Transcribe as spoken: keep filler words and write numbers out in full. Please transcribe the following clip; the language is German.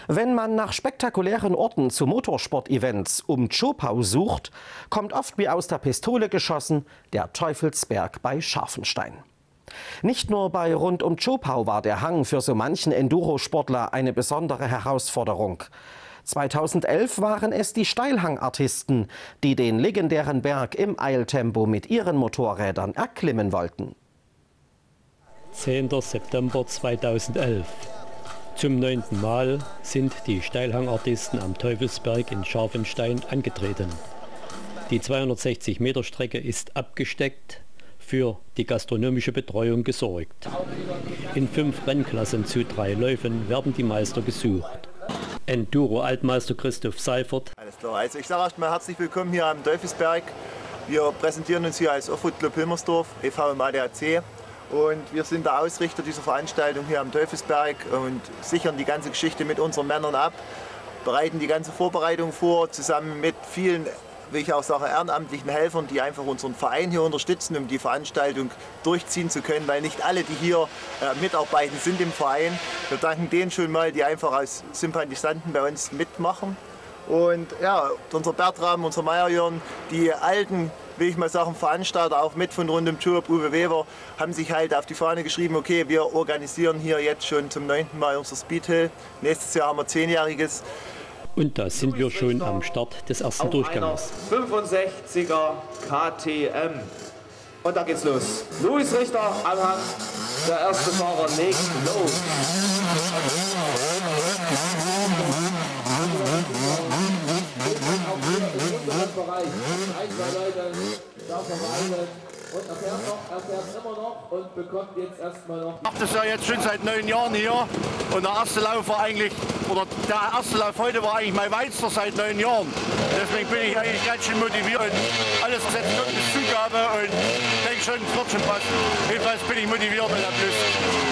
Wenn man nach spektakulären Orten zu Motorsport-Events um Zschopau sucht, kommt oft wie aus der Pistole geschossen der Teufelsberg bei Scharfenstein. Nicht nur bei rund um Zschopau war der Hang für so manchen Endurosportler eine besondere Herausforderung. zweitausendelf waren es die Steilhangartisten, die den legendären Berg im Eiltempo mit ihren Motorrädern erklimmen wollten. zehnter September zweitausendelf. Zum neunten Mal sind die Steilhangartisten am Teufelsberg in Scharfenstein angetreten. Die zweihundertsechzig Meter Strecke ist abgesteckt, für die gastronomische Betreuung gesorgt. In fünf Rennklassen zu drei Läufen werden die Meister gesucht. Enduro-Altmeister Christoph Seifert. Alles klar, also ich sage erstmal herzlich willkommen hier am Teufelsberg. Wir präsentieren uns hier als Offroad Club Hilmersdorf, e V im A D A C. Und wir sind der Ausrichter dieser Veranstaltung hier am Teufelsberg und sichern die ganze Geschichte mit unseren Männern ab, bereiten die ganze Vorbereitung vor, zusammen mit vielen, wie ich auch sage, ehrenamtlichen Helfern, die einfach unseren Verein hier unterstützen, um die Veranstaltung durchziehen zu können, weil nicht alle, die hier äh, mitarbeiten, sind im Verein. Wir danken denen schon mal, die einfach als Sympathisanten bei uns mitmachen. Und ja, unser Bertram, unser Meierjörn, die alten, will ich mal sagen, Veranstalter, auch mit von rund um Zschopau, Uwe Weber, haben sich halt auf die Fahne geschrieben, okay, wir organisieren hier jetzt schon zum neunten Mal unser Speedhill. Nächstes Jahr haben wir zehnjähriges. Und da sind wir schon am Start des ersten Durchgangs. fünfundsechziger K T M. Und da geht's los. Louis Richter, Anhang. Der erste Fahrer legt los. Und er fährt noch, er fährt immer noch und bekommt jetzt erstmal noch. Ich mache das ja jetzt schon seit neun Jahren hier und der erste Lauf war eigentlich, oder der erste Lauf heute war eigentlich mein Weitster seit neun Jahren. Deswegen bin ich eigentlich ganz schön motiviert und alles gesetzt wird mit Zugabe und denke schon, es wird schon passen. Jedenfalls bin ich motiviert und hab Lust.